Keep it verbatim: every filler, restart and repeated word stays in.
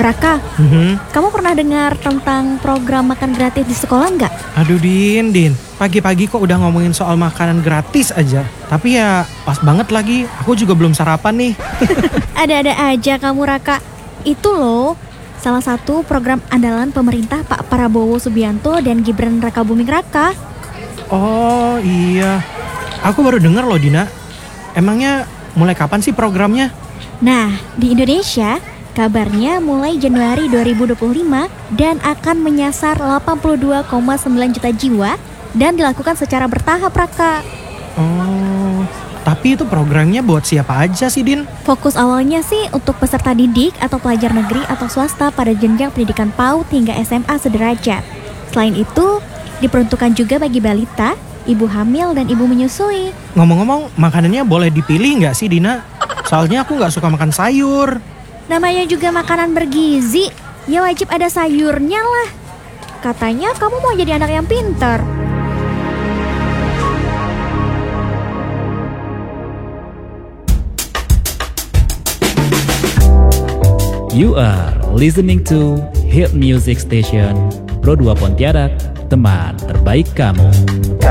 Raka, Mhm. kamu pernah dengar tentang program makan gratis di sekolah nggak? Aduh Din, Din, pagi-pagi kok udah ngomongin soal makanan gratis aja. Tapi ya pas banget lagi, aku juga belum sarapan nih. Ada-ada aja kamu Raka. Itu loh, salah satu program andalan pemerintah Pak Prabowo Subianto dan Gibran Rakabuming Raka. Oh iya, aku baru denger loh Dina. Emangnya mulai kapan sih programnya? Nah, di Indonesia, kabarnya mulai Januari dua ribu dua puluh lima dan akan menyasar delapan puluh dua koma sembilan juta jiwa dan dilakukan secara bertahap, Raka. Oh, tapi itu programnya buat siapa aja sih Din? Fokus awalnya sih untuk peserta didik atau pelajar negeri atau swasta pada jenjang pendidikan PAUD hingga S M A sederajat. Selain itu, diperuntukkan juga bagi balita, ibu hamil, dan ibu menyusui. Ngomong-ngomong, makanannya boleh dipilih nggak sih Dina? Soalnya aku nggak suka makan sayur. Namanya juga makanan bergizi, ya wajib ada sayurnya lah. Katanya kamu mau jadi anak yang pintar. You are listening to Hit Music Station Pro dua Pontianak, teman terbaik kamu.